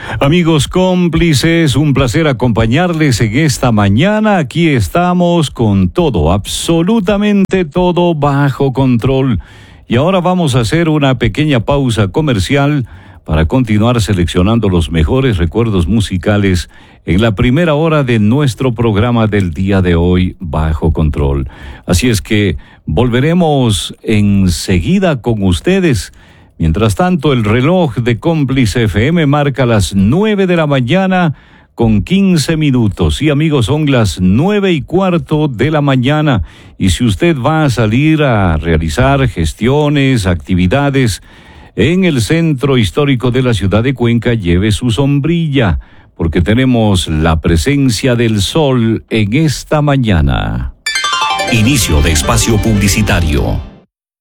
Amigos cómplices, un placer acompañarles en esta mañana. Aquí estamos con todo, absolutamente todo bajo control. Y ahora vamos a hacer una pequeña pausa comercial para continuar seleccionando los mejores recuerdos musicales en la primera hora de nuestro programa del día de hoy, Bajo Control. Así es que volveremos enseguida con ustedes. Mientras tanto, el reloj de Cómplice FM marca las 9 de la mañana con 15 minutos. Y amigos, son las 9:15 de la mañana. Y si usted va a salir a realizar gestiones, actividades en el centro histórico de la ciudad de Cuenca, lleve su sombrilla, porque tenemos la presencia del sol en esta mañana. Inicio de espacio publicitario.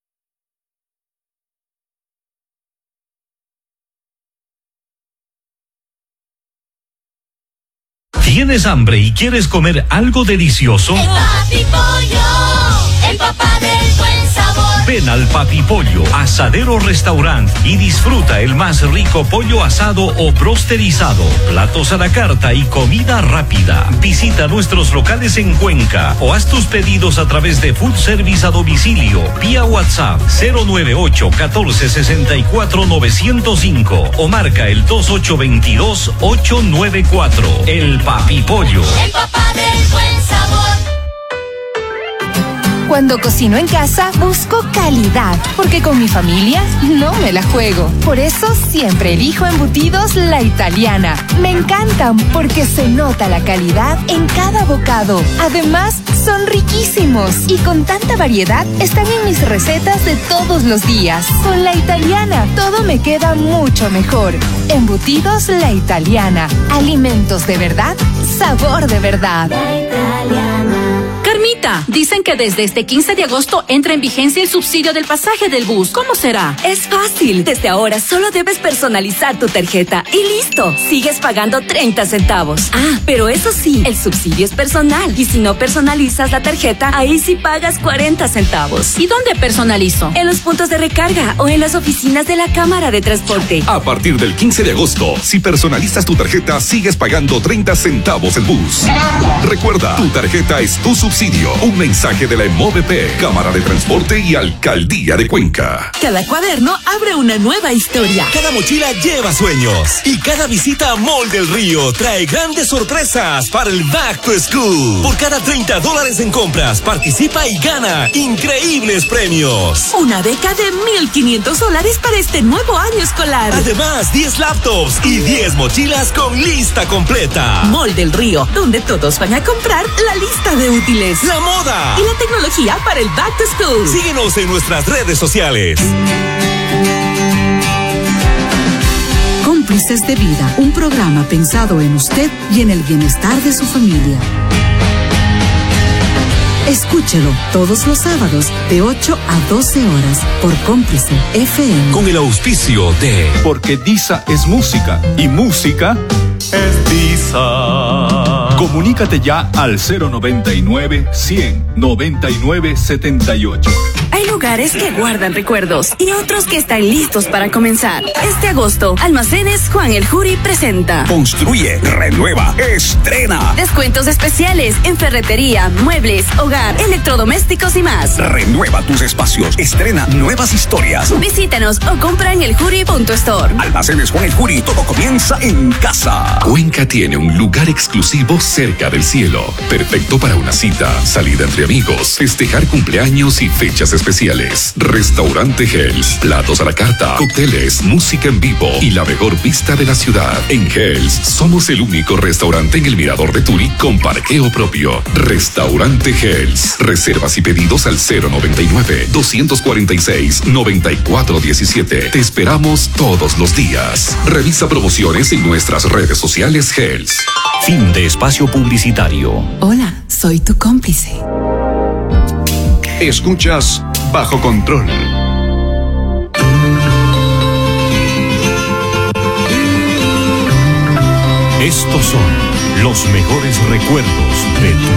¿Tienes hambre y quieres comer algo delicioso? El Papi Pollo, el papá del buen sabor. Ven al Papi Pollo, Asadero Restaurant, y disfruta el más rico pollo asado o brosterizado, platos a la carta y comida rápida. Visita nuestros locales en Cuenca o haz tus pedidos a través de Food Service a domicilio vía WhatsApp 098-1464-905 o marca el 2822-894. El Papi Pollo, el papá del buen sabor. Cuando cocino en casa, busco calidad, porque con mi familia no me la juego. Por eso siempre elijo Embutidos La Italiana. Me encantan porque se nota la calidad en cada bocado. Además, son riquísimos y con tanta variedad están en mis recetas de todos los días. Con La Italiana, todo me queda mucho mejor. Embutidos La Italiana. Alimentos de verdad, sabor de verdad. La Italiana. Carmita, dicen que desde este 15 de agosto entra en vigencia el subsidio del pasaje del bus. ¿Cómo será? Es fácil. Desde ahora solo debes personalizar tu tarjeta y listo. Sigues pagando 30 centavos. Ah, pero eso sí, el subsidio es personal. Y si no personalizas la tarjeta, ahí sí pagas 40 centavos. ¿Y dónde personalizo? En los puntos de recarga o en las oficinas de la Cámara de Transporte. A partir del 15 de agosto, si personalizas tu tarjeta, sigues pagando 30 centavos el bus. Recuerda, tu tarjeta es tu subsidio. Un mensaje de la EMOVP, Cámara de Transporte y Alcaldía de Cuenca. Cada cuaderno abre una nueva historia. Cada mochila lleva sueños. Y cada visita a Mall del Río trae grandes sorpresas para el Back to School. Por cada $30 en compras, participa y gana increíbles premios. Una beca de $1,500 para este nuevo año escolar. Además, 10 laptops y 10 mochilas con lista completa. Mall del Río, donde todos van a comprar la lista de útiles, la moda y la tecnología para el Back to School. Síguenos en nuestras redes sociales. Cómplices de Vida, un programa pensado en usted y en el bienestar de su familia. Escúchelo todos los sábados de 8 a 12 horas por Cómplice FM. Con el auspicio de... Porque Disa es música y música es Disa. Comunícate ya al 099-100-9978. Hay lugares que guardan recuerdos y otros que están listos para comenzar. Este agosto, Almacenes Juan el Juri presenta Construye, renueva, estrena. descuentos especiales en ferretería, muebles, hogar, electrodomésticos y más. Renueva tus espacios, estrena nuevas historias. Visítanos o compra en eljuri.store. Almacenes Juan el Juri, todo comienza en casa. Cuenca tiene un lugar exclusivo cerca del cielo, perfecto para una cita, salida entre amigos, festejar cumpleaños y fechas especiales. Restaurante Hells, platos a la carta, cócteles, música en vivo y la mejor vista de la ciudad. En Hells somos el único restaurante en el Mirador de Turi con parqueo propio. Restaurante Hells. Reservas y pedidos al 099-246-9417. Te esperamos todos los días. Revisa promociones en nuestras redes sociales Hells. Fin de espacio publicitario. Hola, soy tu cómplice. Escuchas Bajo Control. Estos son los mejores recuerdos de tu